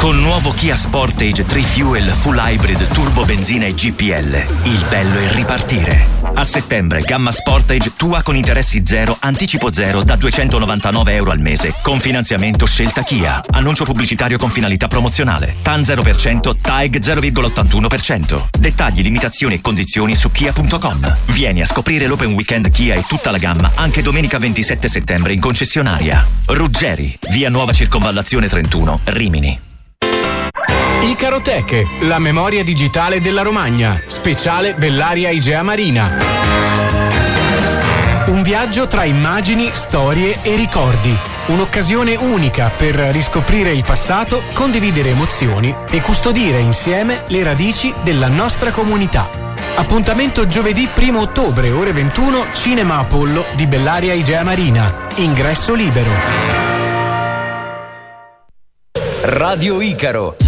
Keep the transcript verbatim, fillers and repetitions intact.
Con nuovo Kia Sportage tre Fuel Full Hybrid Turbo Benzina e G P L. Il bello è ripartire. A settembre, gamma Sportage tua con interessi zero, anticipo zero da duecentonovantanove euro al mese, con finanziamento scelta Kia. Annuncio pubblicitario con finalità promozionale. T A N zero per cento, T A E G zero virgola ottantuno per cento. Dettagli, limitazioni e condizioni su kia punto com. Vieni a scoprire l'Open Weekend Kia e tutta la gamma anche domenica ventisette settembre in concessionaria. Ruggeri, via Nuova Circonvallazione trentuno, Rimini. Icarotech, la memoria digitale della Romagna, speciale Bellaria Igea Marina. Un viaggio tra immagini, storie e ricordi. Un'occasione unica per riscoprire il passato, condividere emozioni e custodire insieme le radici della nostra comunità. Appuntamento giovedì primo ottobre, ore ventuno, Cinema Apollo di Bellaria Igea Marina. Ingresso libero. Radio Icaro.